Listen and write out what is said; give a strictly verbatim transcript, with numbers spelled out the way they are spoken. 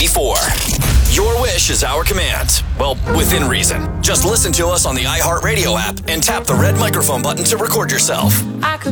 eighty-four. Your wish is our command. Well, within reason. Just listen to us on the iHeartRadio app and tap the red microphone button to record yourself. I could